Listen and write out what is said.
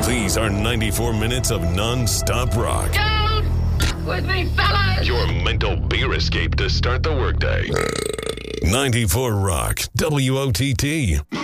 These are 94 minutes of non-stop rock. Don't with me, fellas! Your mental beer escape to start the workday. 94 Rock, WOTT.